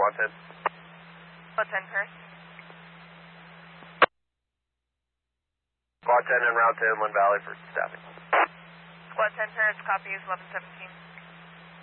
Squad 10. Squad 10 Paris. Squad 10 en route to Inland Valley for staffing. Squad 10 Paris, copy is 1117.